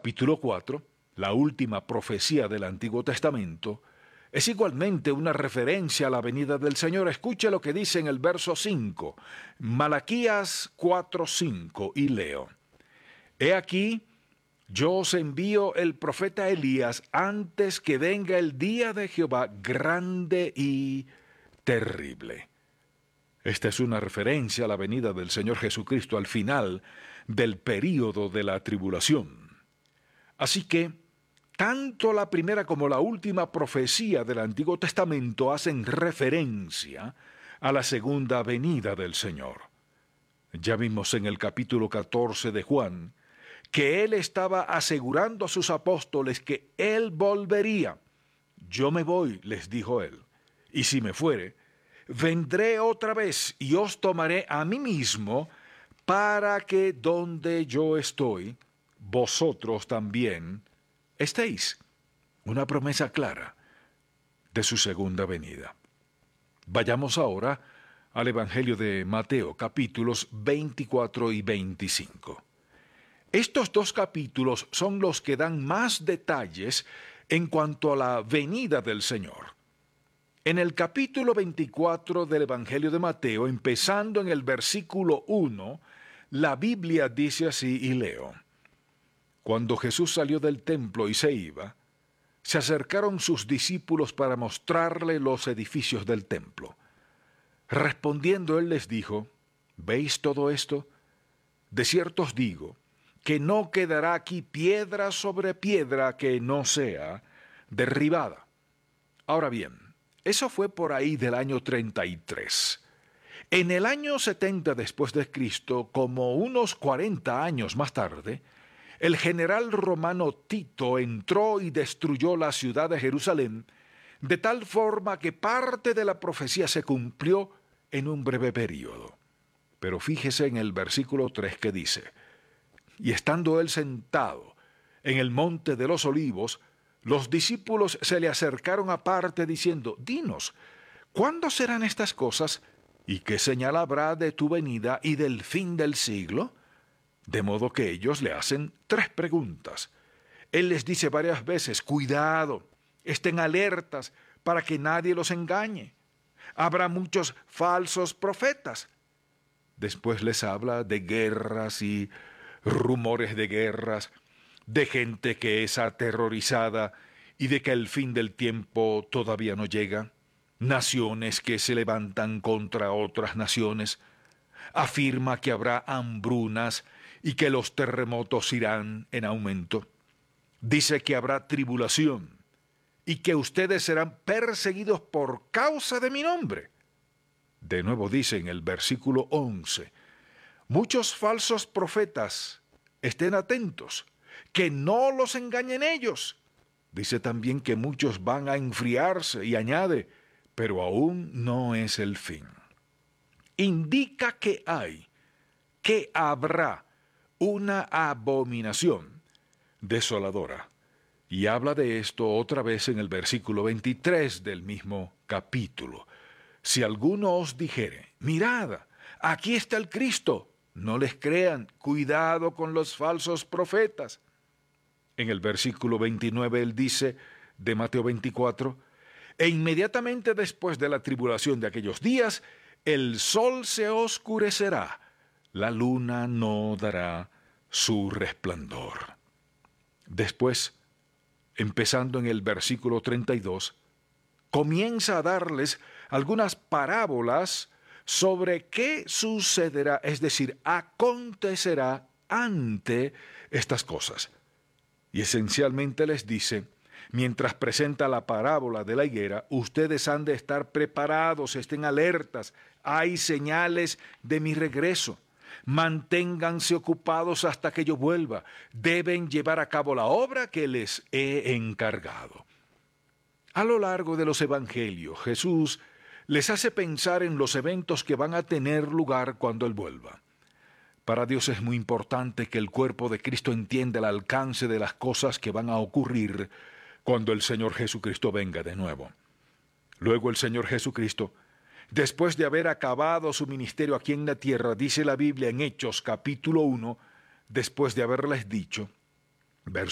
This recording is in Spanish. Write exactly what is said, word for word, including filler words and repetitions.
capítulo cuatro, la última profecía del Antiguo Testamento, es igualmente una referencia a la venida del Señor. Escuche lo que dice en el verso cinco, Malaquías cuatro cinco, y leo: He aquí, yo os envío el profeta Elías antes que venga el día de Jehová grande y terrible. Esta es una referencia a la venida del Señor Jesucristo al final del período de la tribulación. Así que, tanto la primera como la última profecía del Antiguo Testamento hacen referencia a la segunda venida del Señor. Ya vimos en el capítulo catorce de Juan que Él estaba asegurando a sus apóstoles que Él volvería. Yo me voy, les dijo Él, y si me fuere, vendré otra vez y os tomaré a mí mismo, para que donde yo estoy, vosotros también estéis. Una promesa clara de su segunda venida. Vayamos ahora al Evangelio de Mateo, capítulos veinticuatro y veinticinco. Estos dos capítulos son los que dan más detalles en cuanto a la venida del Señor. En el capítulo veinticuatro del Evangelio de Mateo, empezando en el versículo uno, la Biblia dice así, y leo: Cuando Jesús salió del templo y se iba, se acercaron sus discípulos para mostrarle los edificios del templo. Respondiendo él les dijo: ¿Veis todo esto? De cierto os digo, que no quedará aquí piedra sobre piedra que no sea derribada. Ahora bien, eso fue por ahí del año treinta y tres. En el año setenta después de Cristo, como unos cuarenta años más tarde, el general romano Tito entró y destruyó la ciudad de Jerusalén, de tal forma que parte de la profecía se cumplió en un breve período. Pero fíjese en el versículo tres que dice: Y estando él sentado en el monte de los olivos, los discípulos se le acercaron aparte diciendo: Dinos, ¿cuándo serán estas cosas? ¿Y qué señal habrá de tu venida y del fin del siglo? De modo que ellos le hacen tres preguntas. Él les dice varias veces: cuidado, estén alertas para que nadie los engañe. Habrá muchos falsos profetas. Después les habla de guerras y rumores de guerras, de gente que es aterrorizada y de que el fin del tiempo todavía no llega, naciones que se levantan contra otras naciones. Afirma que habrá hambrunas y que los terremotos irán en aumento. Dice que habrá tribulación y que ustedes serán perseguidos por causa de mi nombre. De nuevo dice en el versículo once, muchos falsos profetas, estén atentos, que no los engañen ellos. Dice también que muchos van a enfriarse y añade, pero aún no es el fin. Indica que hay, que habrá una abominación desoladora. Y habla de esto otra vez en el versículo veintitrés del mismo capítulo. Si alguno os dijere: mirad, aquí está el Cristo, no les crean, cuidado con los falsos profetas. En el versículo veintinueve él dice de Mateo veinticuatro, e inmediatamente después de la tribulación de aquellos días, el sol se oscurecerá, la luna no dará su resplandor. Después, empezando en el versículo treinta y dos, comienza a darles algunas parábolas sobre qué sucederá, es decir, acontecerá ante estas cosas. Y esencialmente les dice, mientras presenta la parábola de la higuera, ustedes han de estar preparados, estén alertas, hay señales de mi regreso. Manténganse ocupados hasta que yo vuelva. Deben llevar a cabo la obra que les he encargado. A lo largo de los evangelios, Jesús les hace pensar en los eventos que van a tener lugar cuando Él vuelva. Para Dios es muy importante que el cuerpo de Cristo entienda el alcance de las cosas que van a ocurrir cuando el Señor Jesucristo venga de nuevo. Luego el Señor Jesucristo, después de haber acabado su ministerio aquí en la tierra, dice la Biblia en Hechos capítulo uno, después de haberles dicho, verso